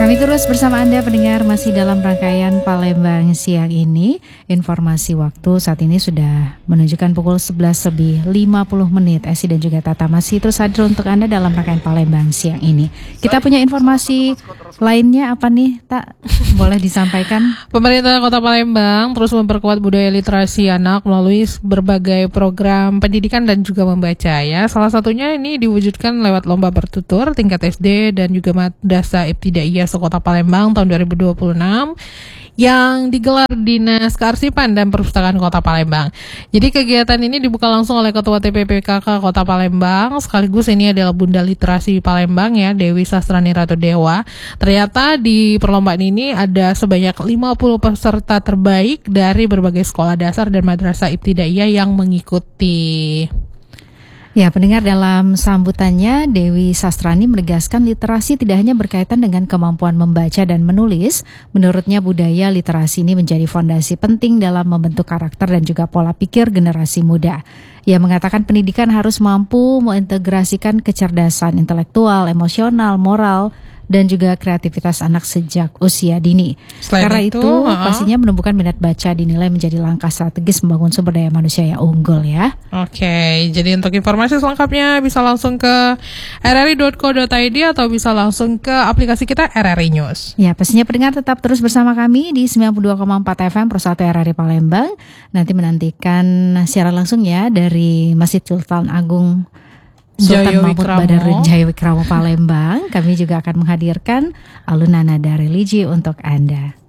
Kami terus bersama Anda pendengar masih dalam rangkaian Palembang siang ini. Informasi waktu saat ini sudah menunjukkan pukul 11 lebih 50 menit. Esi dan juga Tata masih terus hadir untuk Anda dalam rangkaian Palembang siang ini. Kita punya informasi lainnya apa nih, Tak? Boleh disampaikan? Pemerintah Kota Palembang terus memperkuat budaya literasi anak melalui berbagai program pendidikan dan juga membaca ya. Salah satunya ini diwujudkan lewat lomba bertutur tingkat SD dan juga Madrasah Ibtidaiyah Kota Palembang tahun 2026 yang digelar Dinas Kearsipan dan Perpustakaan Kota Palembang. Jadi kegiatan ini dibuka langsung oleh Ketua TPPKK Kota Palembang, sekaligus ini adalah Bunda Literasi Palembang ya, Dewi Sastrani Ratu Dewa. Ternyata di perlombaan ini ada sebanyak 50 peserta terbaik dari berbagai sekolah dasar dan madrasah ibtidaiyah yang mengikuti. Ya, pendengar, dalam sambutannya Dewi Sastrani menegaskan literasi tidak hanya berkaitan dengan kemampuan membaca dan menulis. Menurutnya budaya literasi ini menjadi fondasi penting dalam membentuk karakter dan juga pola pikir generasi muda. Ia mengatakan pendidikan harus mampu mengintegrasikan kecerdasan intelektual, emosional, moral, dan juga kreativitas anak sejak usia dini. Karena itu pastinya menumbuhkan minat baca dinilai menjadi langkah strategis membangun sumber daya manusia yang unggul ya. Oke, jadi untuk informasi selengkapnya bisa langsung ke rri.co.id atau bisa langsung ke aplikasi kita RRI News. Ya, pastinya pendengar tetap terus bersama kami di 92,4 FM Pro 1 RRI Palembang. Nanti menantikan siaran langsung ya dari Masjid Sultan Agung Sultan Mahmud Badarudin Jaya Wikramo Palembang. Kami juga akan menghadirkan alunan nada religi untuk Anda.